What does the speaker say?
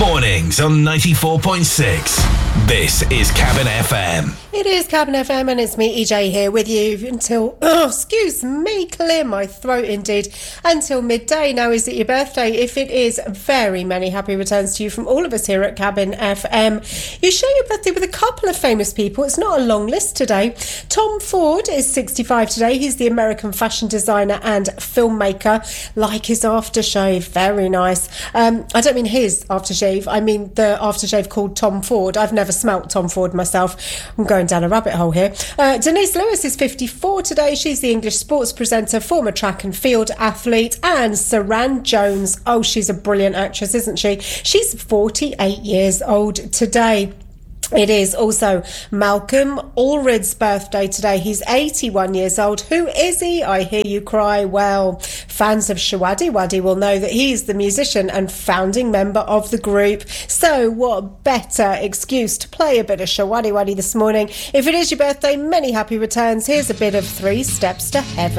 Mornings on 94.6. This is Cabin FM. It is Cabin FM and it's me, EJ, here with you until, excuse me, clear my throat indeed, until midday. Now, is it your birthday? If it is, very many happy returns to you from all of us here at Cabin FM. You share your birthday with a couple of famous people. It's not a long list today. Tom Ford is 65 today. He's the American fashion designer and filmmaker. Like his aftershave, very nice. I don't mean his aftershave, I mean the aftershave called Tom Ford. I've never smelt Tom Ford myself. I'm going down a rabbit hole here. Denise Lewis is 54 today. She's the English sports presenter, former track and field athlete. And Saran Jones, oh, she's a brilliant actress, isn't she? She's 48 years old today. It is also Malcolm Allred's birthday today. He's 81 years old. Who is he? I hear you cry. Well, fans of Showaddy Waddy will know that he's the musician and founding member of the group. So what better excuse to play a bit of Showaddy Waddy this morning? If it is your birthday, many happy returns. Here's a bit of 3 Steps to Heaven.